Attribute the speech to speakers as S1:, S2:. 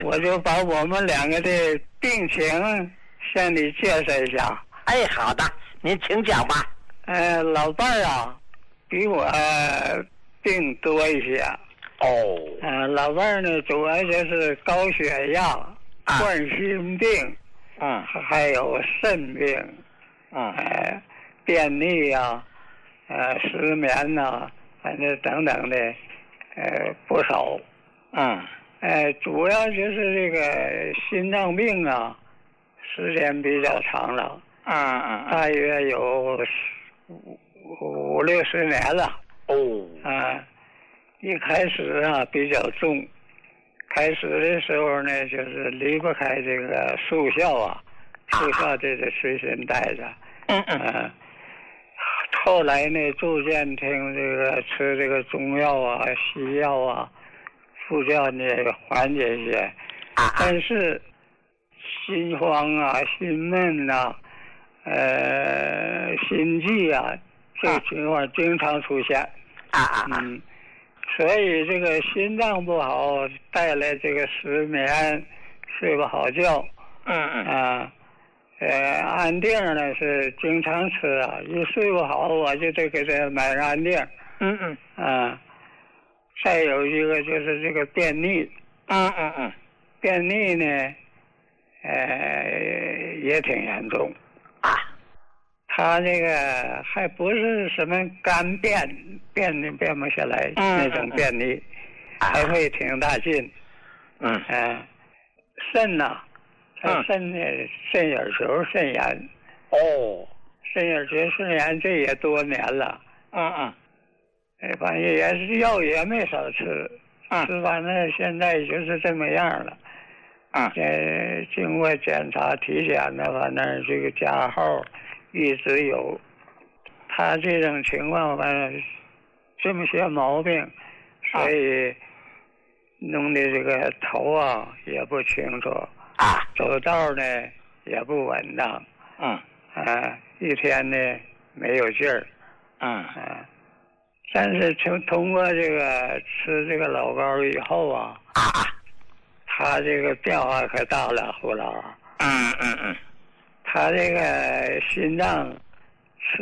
S1: 我就把我们两个的病情向你介绍一下。
S2: 哎，好的，您请讲吧。
S1: 老伴儿啊，比我病多一些。老伴儿呢，主要就是高血压、冠心病，还有肾病，便秘啊，失眠呐，反正等等的，不少。主要就是这个心脏病啊，时间比较长了。大约有50-60年了。一开始啊比较重，开始的时候呢就是离不开这个速效啊，速效这个随身带着。后来呢逐渐听这个吃这个中药啊、西药啊，副药呢缓解一些。但是心慌啊、心闷啊、心悸啊，这个情况经常出现。所以这个心脏不好，带来这个失眠、睡不好觉。安定呢是经常吃啊，一睡不好我就得给他买安定。再有一个就是这个便秘。便秘呢，也挺严重。他这个还不是什么干便不下来那种便秘，还会挺大劲。肾呐，肾眼球肾炎。肾眼球肾炎这也多年了。反正也是药也没少吃，吃完了现在就是这么样了。经过检查体检的话，那这个加号一直有。他这种情况反正这么些毛病，所以弄的这个头啊也不清楚，走道呢也不稳当。一天呢没有劲儿。但是通过这个吃这个老膏以后啊，他这个变化可大了，胡老。他这个心脏